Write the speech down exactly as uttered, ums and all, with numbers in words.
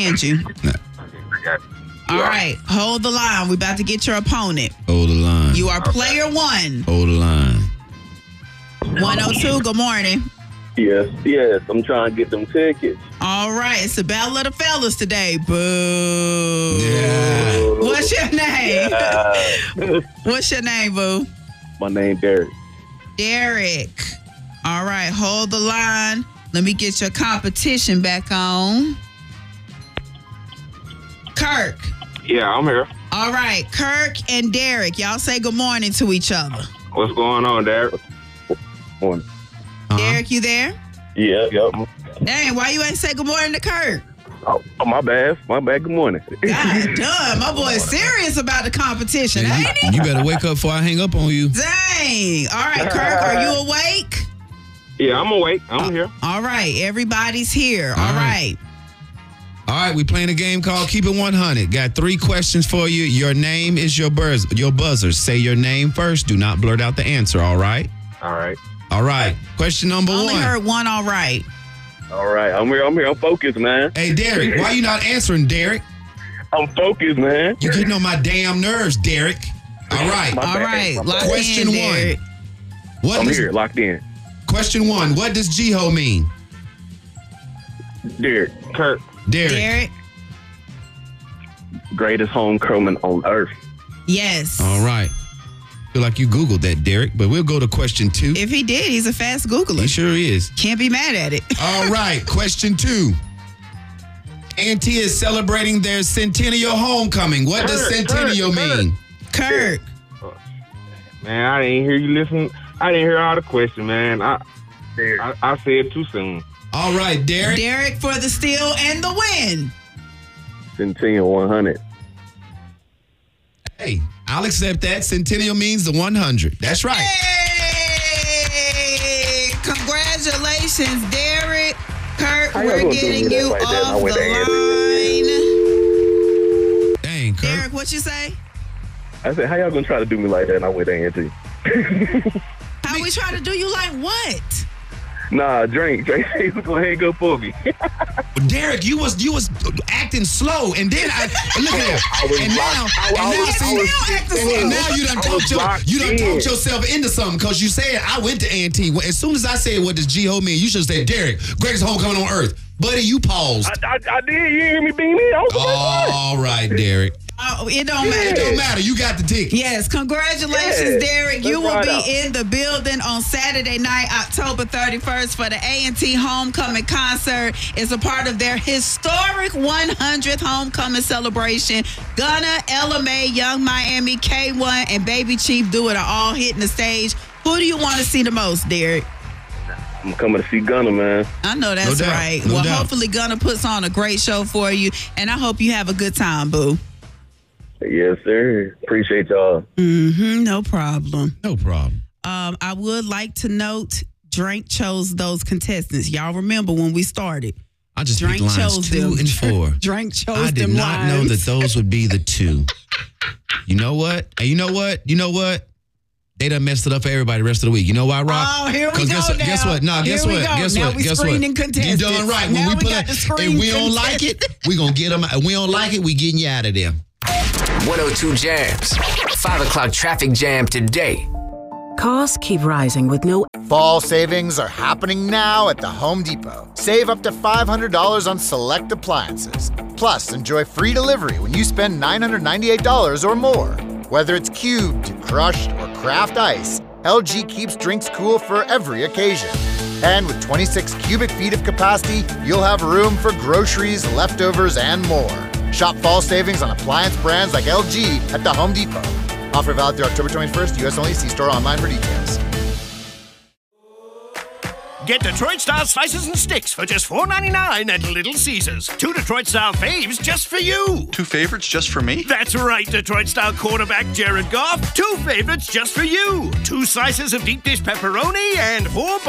understand you. Nah. All right, hold the line. We're about to get your opponent. Hold the line. You are player one. Hold the line. one oh two, good morning. Yes, yes. I'm trying to get them tickets. All right, it's the Battle of the Fellas today. Boo. Yeah. What's your name? Yeah. What's your name, boo? My name Derek. Derek. All right, hold the line. Let me get your competition back on. Kirk. Yeah, I'm here. All right, Kirk and Derek, y'all say good morning to each other. What's going on, Derek? Morning. Uh-huh. Derek, you there? Yeah, yep. Dang, why you ain't say good morning to Kirk? Oh, oh, my bad. My bad. Good morning. God damn, my boy is serious about the competition, Yeah, ain't you, he? you better wake up before I hang up on you. Dang. All right, Kirk, are you awake? Yeah, I'm awake. I'm here. All right, everybody's here. All, All right. right. All right, we playing a game called Keep It one hundred. Got three questions for you. Your name is your buzz, your buzzer. Say your name first. Do not blurt out the answer, all right? All right. All right. Question number Only one. heard one all right. All right. I'm here. I'm here. I'm focused, man. Hey, Derek, why you not answering, Derek? I'm focused, man. You getting on my damn nerves, Derek. All right. My All bad. right, My lock bad. Question in, Derek. one. What I'm does, here. Locked in. Question one. What does G-Ho mean? Derek. Kurt. Derek. Derek? Greatest homecoming on earth. Yes. All right. Feel like you Googled that, Derek, but we'll go to question two. If he did, he's a fast He Googler. sure is. Can't be mad at it. All right, question two. Auntie is celebrating their centennial homecoming. What does Kurt, centennial Kurt, mean? Kirk. Man, I didn't hear you listen. I didn't hear all the questions, man. I, Derek. I I said too soon. All right, Derek. Derek for the steal and the win. Centennial one hundred. Hey, I'll accept that. Centennial means the one hundred. That's right. Hey! Congratulations, Derek. Kirk, How y'all we're gonna do getting me that you like that? I off went to the line. Dang, Kurt. Derek, what you say? I said, how y'all gonna try to do me like that? And I went to A and T. How we try to do you like what? Nah, drink. Drink. He was gonna hang up for me. Derek, you was you was acting slow, and then I look at him, I was and now, locked- I- and I now, was- see, I was acting in. slow. And now you done I talked was your, locked you done in. talked yourself into something because you said I went to A and T. As soon as I said what does G-Ho mean, you should have said Derek, greatest homecoming on earth. Buddy, you paused. I, I, I did. You hear me being in? I was like, what? All right, Derek. Oh, it don't It matter. don't matter. You got the ticket. Yes, congratulations, Yeah. Derek. You Let's will ride be out. in the building on Saturday night, October thirty-first, for the A and T Homecoming Concert. It's a part of their historic one hundredth Homecoming celebration. Gunna, Ella May, Young Miami, K one, and Baby Chief Do It are all hitting the stage. Who do you want to see the most, Derek? I'm coming to see Gunna, man. I know that's No doubt. right. No well, doubt. hopefully Gunna puts on a great show for you, and I hope you have a good time, boo. Yes, sir. Appreciate y'all. Mm-hmm, no problem. No problem. Um, I would like to note, Drink chose those contestants. Y'all remember when we started? I just Drink picked lines chose two them. and four. Drink chose I did them not know lines. that those would be the two. You know what? Hey, you know what? You know what? They done messed it up for everybody the rest of the week. You know why, Rock? Oh, here we 'Cause go guess what? now. Guess what? Nah, Here guess we what? go. Guess Now what? we Guess screening what? contestants. You done right. When Now we we put got it, the if screen we don't like it, we gonna get them. If we don't like it, we getting you out of there. one oh two Jams. five o'clock traffic jam today. Costs keep rising with no Fall savings are happening now at the Home Depot. Save up to five hundred dollars on select appliances. Plus, enjoy free delivery when you spend nine hundred ninety-eight dollars or more. Whether it's cubed, crushed, or craft ice, L G keeps drinks cool for every occasion. And with twenty-six cubic feet of capacity, you'll have room for groceries, leftovers, and more. Shop fall savings on appliance brands like L G at the Home Depot. Offer valid through October twenty-first. U S only. See store online for details. Get Detroit-style slices and sticks for just four ninety-nine at Little Caesars. Two Detroit-style faves just for you. Two favorites just for me? That's right, Detroit-style quarterback Jared Goff. Two favorites just for you. Two slices of deep dish pepperoni and four